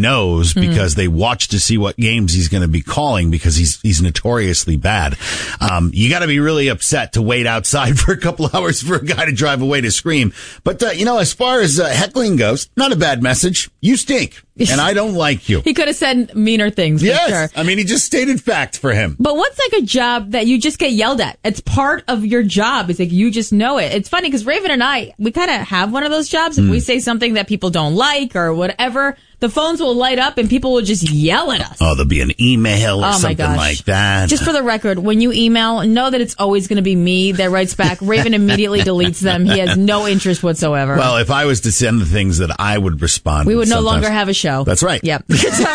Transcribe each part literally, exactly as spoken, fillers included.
knows because mm. they watch to see what games he's going to be calling because he's he's notoriously bad. Um, you got to be really upset to wait outside for a couple hours for a guy to drive away to scream. But, uh, you know, as far as uh, heckling goes, not a bad message. You stink, and I don't like you. He could have said meaner things, for yes. sure. I mean, he just stated fact for him. But what's like a job that you just get yelled at? It's part of your job. It's like you just know it. It's funny because Raven and I, we kind of have one of those jobs. If mm. we say something that people don't like or whatever, the phones will light up and people will just yell at us. Oh, there'll be an email or oh something like that. Just for the record, when you email, know that it's always going to be me that writes back. Raven immediately deletes them. He has no interest whatsoever. Well, if I was to send the things that I would respond, we would no sometimes. longer have a show. That's right. Yep. So,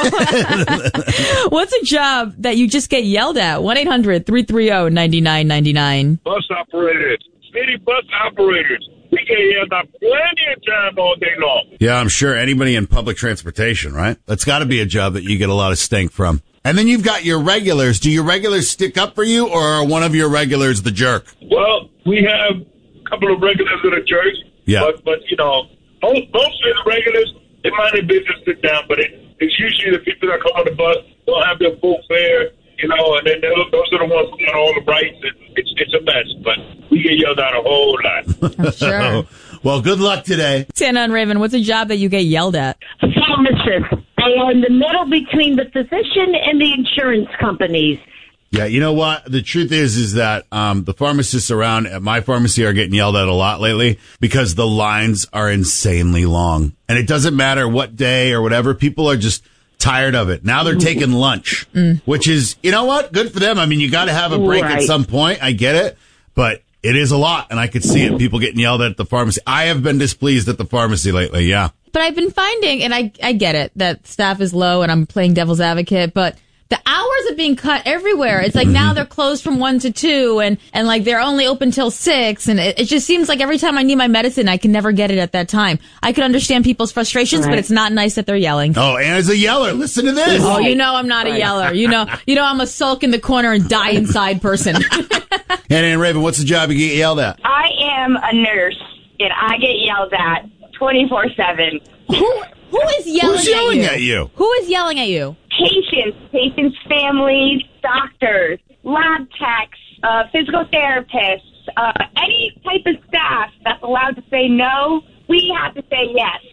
what's a job that you just get yelled at? one eight hundred three three zero nine nine nine nine. Bus operators, city bus operators. We get yelled at plenty of time all day long. Yeah, I'm sure anybody in public transportation, right? That's got to be a job that you get a lot of stink from. And then you've got your regulars. Do your regulars stick up for you, or are one of your regulars the jerk? Well, we have a couple of regulars that are jerks. Yeah. But, but you know, most, most of the regulars, they mind their business, sit down, but it, it's usually the people that come on the bus don't have their full fare, you know, and then those are the ones who got all the rights. And it's, it's a mess, but we get yelled at a whole lot. Sure. Well, good luck today. Santa and Raven, what's a job that you get yelled at? Pharmacist. They are in the middle between the physician and the insurance companies. Yeah, you know what? The truth is, is that um, the pharmacists around at my pharmacy are getting yelled at a lot lately because the lines are insanely long. And it doesn't matter what day or whatever. People are just tired of it. Now they're taking lunch, mm. which is, you know what? Good for them. I mean, you got to have a break right. at some point. I get it. But it is a lot. And I could see it. People getting yelled at at the pharmacy. I have been displeased at the pharmacy lately. Yeah. But I've been finding, and I, I get it, that staff is low and I'm playing devil's advocate, but the hours are being cut everywhere. It's like mm-hmm. now they're closed from one to two and, and like they're only open till six. And it, it just seems like every time I need my medicine, I can never get it at that time. I can understand people's frustrations, right. but it's not nice that they're yelling. Oh, Anna's a yeller. Listen to this. Oh, you know I'm not a yeller. You know, you know I'm a sulk in the corner and die inside person. Anna and Raven, what's the job you get yelled at? I am a nurse and I get yelled at twenty-four seven. Who, who is yelling, Who's yelling at, you? at you? Who is yelling at you? Patients, patients' families, doctors, lab techs, uh, physical therapists, uh, any type of staff that's allowed to say no, we have to say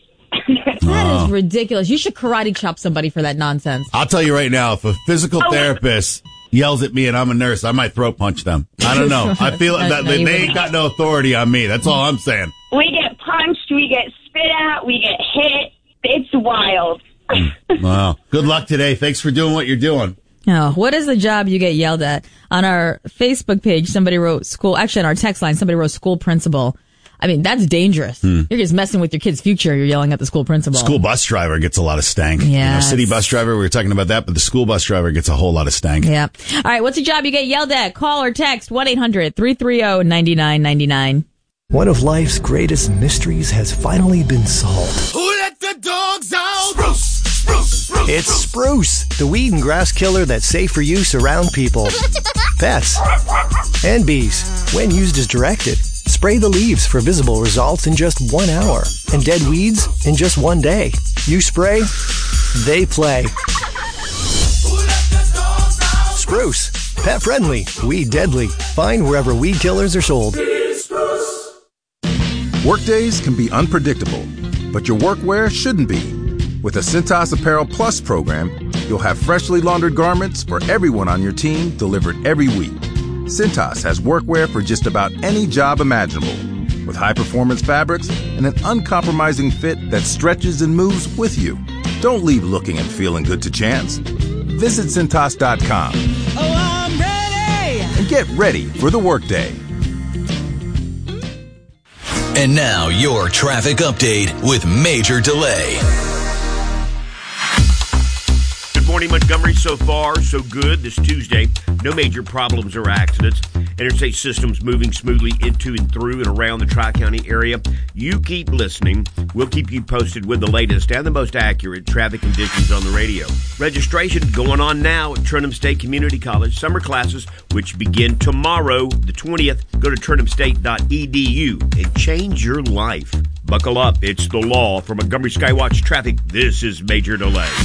yes. That oh. is ridiculous. You should karate chop somebody for that nonsense. I'll tell you right now, if a physical oh, therapist yells at me and I'm a nurse, I might throat punch them. I don't know. I feel that no, they, they ain't got no authority on me. That's all I'm saying. We get punched, we get spit at, we get hit. It's wild. Wow. Good luck today. Thanks for doing what you're doing. Oh, what is the job you get yelled at? On our Facebook page, somebody wrote school. Actually, on our text line, somebody wrote school principal. I mean, that's dangerous. Hmm. You're just messing with your kid's future. You're yelling at the school principal. School bus driver gets a lot of stank. Yeah. You know, city bus driver, we were talking about that, but the school bus driver gets a whole lot of stank. Yeah. All right. What's a job you get yelled at? Call or text one eight hundred three three zero nine nine nine nine. One of life's greatest mysteries has finally been solved. Who let the dogs out? Spruce, spruce, spruce. It's Spruce, the weed and grass killer that's safe for use around people, pets, and bees. When used as directed, spray the leaves for visible results in just one hour, and dead weeds in just one day. You spray, they play. Who let the dogs out? Spruce, pet friendly, weed deadly. Find wherever weed killers are sold. Workdays can be unpredictable, but your workwear shouldn't be. With a Cintas Apparel Plus program, you'll have freshly laundered garments for everyone on your team delivered every week. Cintas has workwear for just about any job imaginable, with high-performance fabrics and an uncompromising fit that stretches and moves with you. Don't leave looking and feeling good to chance. Visit Cintas dot com. Oh, I'm ready! And get ready for the workday. And now, your traffic update with Major Delay. Good morning, Montgomery. So far, so good this Tuesday. No major problems or accidents. Interstate systems moving smoothly into and through and around the Tri-County area. You keep listening. We'll keep you posted with the latest and the most accurate traffic conditions on the radio. Registration going on now at Trenton State Community College. Summer classes, which begin tomorrow, the twentieth. Go to trenton state dot e d u and change your life. Buckle up. It's the law. For Montgomery Skywatch Traffic, this is Major Delay.